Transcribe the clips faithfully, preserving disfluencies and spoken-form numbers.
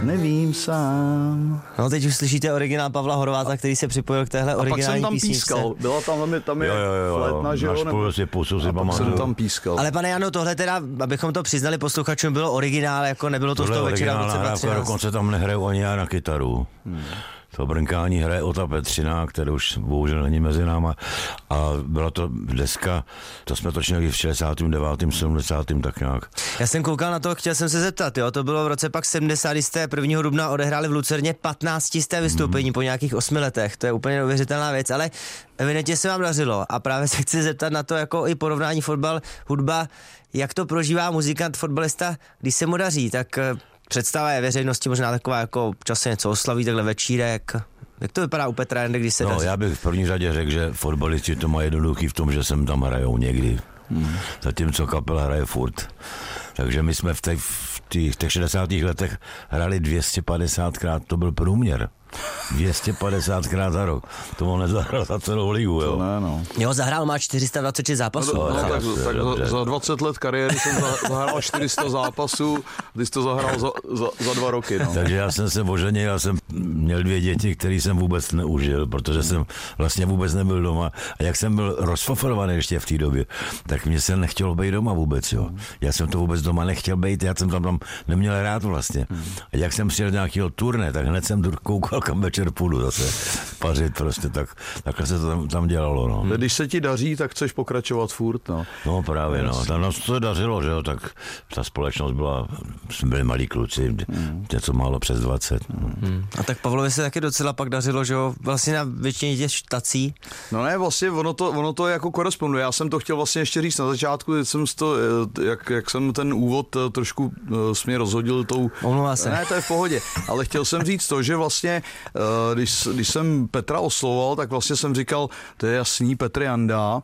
Nevím sám. No teď už slyšíte originál Pavla Horváta, který se připojil k téhle originální písničce. A pak jsem tam pískal, byla tam, tam je jo, jo, jo, flétna, že jo, nebo... si pusu, si a pak jsem tam pískal. Ale pane Jano, tohle teda, abychom to přiznali posluchačům, bylo originál, jako nebylo to z toho večera v roce dva tisíce třináct. Dokonce tam nehraju ani já na kytaru. Hmm. To brnkání hraje Ota Petřina, který už bohužel není mezi náma. A byla to deska, to jsme točili v šedesátém devátém sedmdesátém tak nějak. Já jsem koukal na to, chtěl jsem se zeptat, jo, to bylo v roce pak sedmdesátého kdy jste prvního dubna odehráli v Lucerně patnáctisté vystoupení hmm. po nějakých osmi letech. To je úplně neuvěřitelná věc, ale evidentně se vám dařilo. A právě se chci zeptat na to, jako i porovnání fotbal, hudba, jak to prožívá muzikant, fotbalista, když se mu daří, tak představa je veřejnosti možná taková, jako časem něco oslaví, takhle večírek. Jak to vypadá u Petra Janda, když se no, daří? Já bych v první řadě řekl, že fotbalisti to mají jednoduchý v tom, že sem tam hrajou někdy. Hmm. Zatímco kapela hraje furt. Takže my jsme v těch, v těch, těch šedesátých letech hrali dvě stě padesátkrát, to byl průměr. dvě stě padesátkrát za rok. To on nezahrál za celou ligu, jo. To ne, no. Jo, zahrál má čtyři sta dvacet šest zápasů. No, no, no, tak, tak za, za dvacet let kariéry jsem zahrál čtyři sta zápasů, ty jsi to zahrál za, za, za dva roky, no. Takže já jsem se oženil, já jsem měl dvě děti, které jsem vůbec neužil, protože jsem vlastně vůbec nebyl doma. A jak jsem byl rozfofrovaný ještě v té době, tak mě se nechtělo být doma vůbec, jo. Já jsem to vůbec doma nechtěl být, já jsem tam, tam neměl rád vlastně. A jak jsem přijel nějakého turné, tak hned jsem koukal, kam večer půjdu zase pařit prostě, tak, takhle se to tam, tam dělalo, no. Hmm. Když se ti daří, tak chceš pokračovat furt, no. No právě, no. Tam nás to dařilo, že jo, tak ta společnost byla, jsme byli malí kluci, hmm. něco málo přes dvacet. Hmm. A tak Pavlovi se taky docela pak dařilo, že jo, vlastně na většině těch štací. No ne, vlastně ono to, ono to jako koresponduje. Já jsem to chtěl vlastně ještě říct na začátku, jsem to, jak, jak jsem ten úvod trošku smě rozhodil tou... Omlouvá se. Ne, to je v pohodě, ale chtěl jsem říct to, že vlastně, když, když jsem Petra oslovoval, tak vlastně jsem říkal, to je jasný, Petr Janda,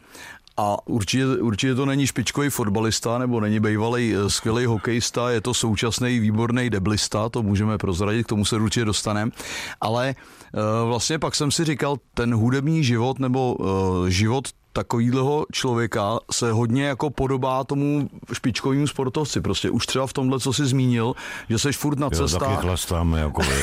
a určitě, určitě to není špičkový fotbalista, nebo není bývalý skvělý hokejista, je to současný výborný deblista, to můžeme prozradit, k tomu se určitě dostaneme, ale vlastně pak jsem si říkal, ten hudební život, nebo život takovýhleho člověka se hodně jako podobá tomu špičkovému sportovci. Prostě už třeba v tomhle, co jsi zmínil, že seš furt na cestách. Jo, taky chlastáme jako vy,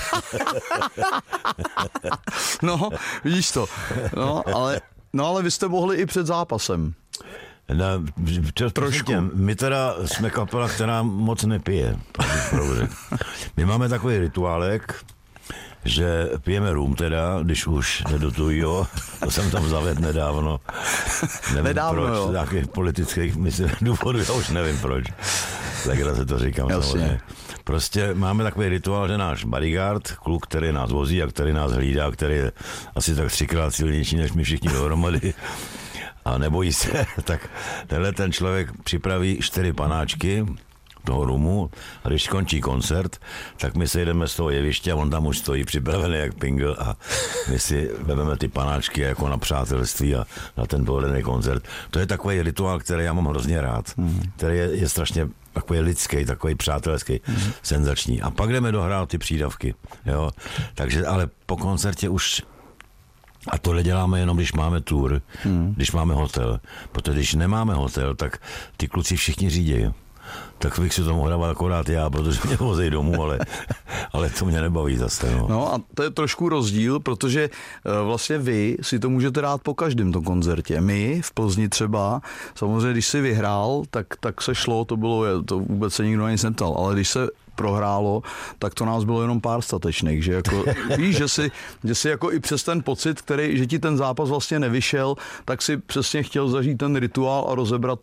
no. no, vidíš to. No, ale, no, ale vy jste mohli i před zápasem. No, trošku. My teda jsme kapela, která moc nepije. My máme takový rituálek, že pijeme rum teda, když už nedotují, jo. To jsem tam zavedl nedávno. Nevím nedávno, proč, z nějakých politických myslím, důvodů, já už nevím proč. Takhle se to říkám. Samozřejmě. Prostě máme takový rituál, že náš bodyguard, kluk, který nás vozí a který nás hlídá, který je asi tak třikrát silnější než my všichni dohromady a nebojí se, tak tenhle ten člověk připraví čtyři panáčky toho rumu a když skončí koncert, tak my se jdeme z toho jeviště a on tam už stojí připravený jak pingl a my si vezmeme ty panáčky jako na přátelství a na ten povedený koncert. To je takový rituál, který já mám hrozně rád, mm. který je, je strašně takový lidský, takový přátelský, mm. senzační. A pak jdeme dohrát ty přídavky, jo. Takže, ale po koncertě už a tohle děláme jenom, když máme tour, mm. když máme hotel. Protože když nemáme hotel, tak ty kluci všichni řídějí. Tak bych si to mohl dávat akorát já, protože mě vozej domů, ale, ale to mě nebaví zase. No. no a to je trošku rozdíl, protože vlastně vy si to můžete dát po každém tom koncertě. My v Plzni třeba, samozřejmě když si vyhrál, tak, tak se šlo, to bylo, to vůbec se nikdo nic neptal, ale když se prohrálo, tak to nás bylo jenom pár statečných, že jako víš, že si, že si jako i přes ten pocit, který, že ti ten zápas vlastně nevyšel, tak si přesně chtěl zažít ten rituál a rozebrat